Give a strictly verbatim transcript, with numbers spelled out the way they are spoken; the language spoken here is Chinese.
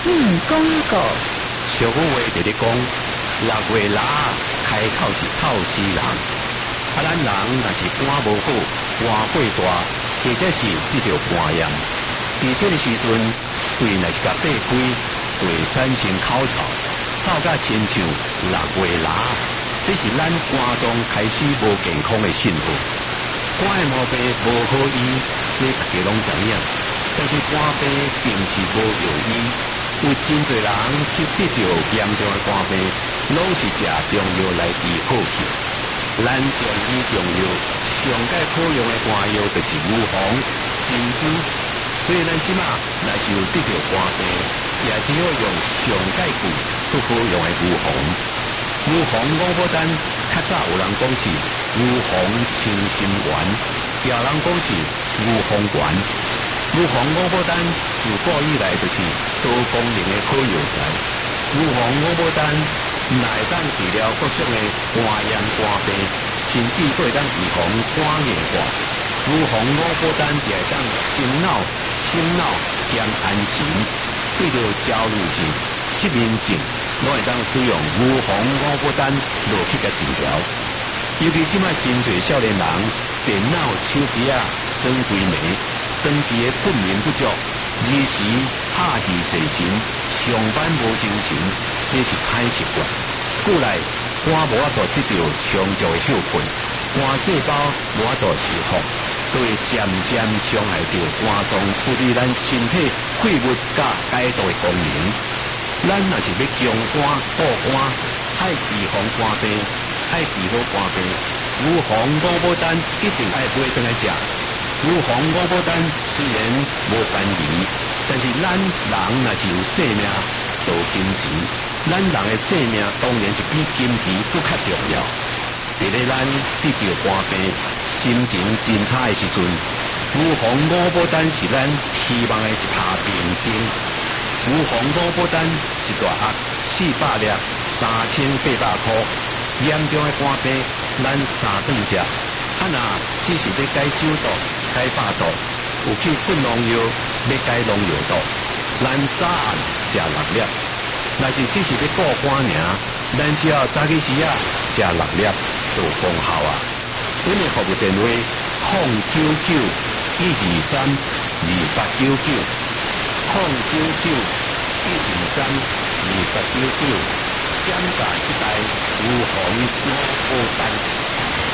进广告。 俗语话直直讲，六月腊开口是透死人。啊，咱人若是肝无好，肝火大，或者是得着肝炎，伫这个时阵，胃若是甲闭开，会产生口臭，臭甲亲像六月腊，这是咱肝脏开始无健康的信号。肝的毛病无好医，这大家拢知影，但是肝病并不是无药医。有真侪人去得着严重的肝病，拢是食中药来治好去。咱中医中药上界好用的肝药就是牛黄、金珠，所以咱即马若是有得着肝病，也只好用上界久不好用的牛黄。牛黄五宝丹，较早有人讲是牛黄清心丸，也有人讲是牛黄丸。牛黄五宝丹自古以来就是多功能的好药材。牛黄五宝丹乃当治疗各种的肝炎肝病，甚至都会当预防肝硬化。牛黄五宝丹也会当心脑、心脑兼安神，对着焦虑症、失眠症，拢会当使用牛黄五宝丹落去个治疗。尤其即卖真侪少年人电脑、手机啊耍规暝，长期的睡眠不足，二时拍戏睡神，上班无精神，这是歹习惯。过来肝无法度得到长久的休困，肝细胞无法度修复，都会渐渐伤害到肝脏处理咱身体废物甲解毒的功能。咱若是要强肝护肝，爱预防肝病，爱治好肝病，牛黄五宝丹一定爱买回来食。牛黄五宝丹虽然无便宜，但是咱人若是有性命，就金钱。咱人的性命当然是比金钱更较重要。伫咧咱得着肝病、心情真差的时阵，牛黄五宝丹是咱希望的一拍明灯。牛黄五宝丹一大盒四百粒，三千八百块。严重的肝病，咱三顿食。啊若只是要解酒毒、解百毒，有去困农药，要解农药毒，咱早暗食六粒。若是只是要顾肝尔，咱只要早起时啊食六粒就有功效啊。阮的服务电话：零九九一二三二八九九，零九九一二三二八九九，检查一台牛黄五宝丹。